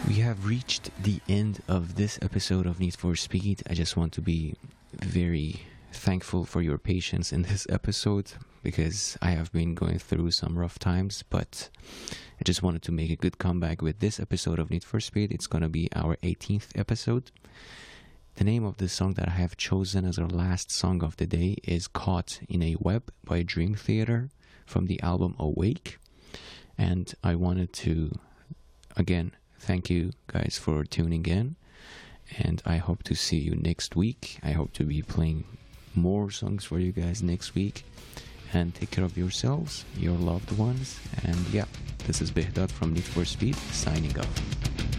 We have reached the end of this episode of Need for Speed. I just want to be very thankful for your patience in this episode because I have been going through some rough times, but I just wanted to make a good comeback with this episode of Need for Speed. It's going to be our 18th episode. The name of the song that I have chosen as our last song of the day is Caught in a Web by Dream Theater from the album Awake. And I wanted to, again, thank you guys for tuning in. And I hope to see you next week. I hope to be playing more songs for you guys next week. And take care of yourselves, your loved ones. And yeah, this is Behdad from Need for Speed, signing off.